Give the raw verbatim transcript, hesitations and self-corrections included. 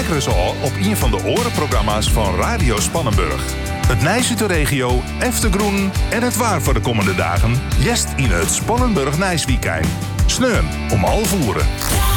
luisteren ze al op een van de orenprogramma's van Radio Spannenburg. Het Nijs uit de regio, Eftergroen en het waar voor de komende dagen. Jest in het Spannenburg Nijsweekend. Sneun om half uur.